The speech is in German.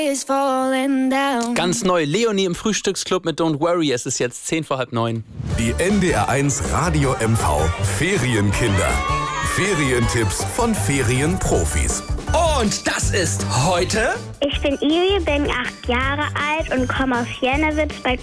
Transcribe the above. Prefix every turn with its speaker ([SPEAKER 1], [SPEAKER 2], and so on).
[SPEAKER 1] Ganz neu, Leonie im Frühstücksclub mit Don't Worry. Es ist jetzt 8:10.
[SPEAKER 2] Die NDR1 Radio MV Ferienkinder. Ferientipps von Ferienprofis.
[SPEAKER 1] Und das ist heute...
[SPEAKER 3] Ich bin Iri, bin 8 Jahre alt und komme aus Jennewitz bei